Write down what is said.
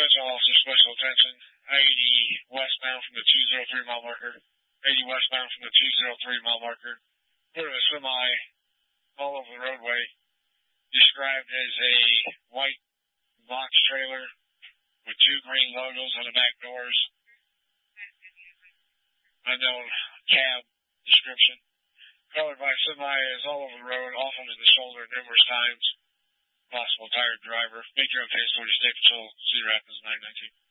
Special officer, special attention. 80 westbound from the 203 mile marker. 80 westbound from the 203 mile marker. Put a semi all over the roadway, described as a white box trailer with two green logos on the back doors. Unknown cab description. Colored by semi is all over the road, off onto the shoulder numerous times. Possible tired driver. Make your own case, Florida State Patrol, Cedar Rapids 919.